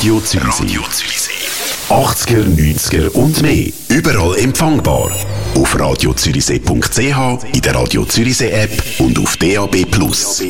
Radio Zürichsee. 80er, 90er und mehr. Überall empfangbar. Auf radiozürichsee.ch, in der Radio Zürichsee App und auf DAB+.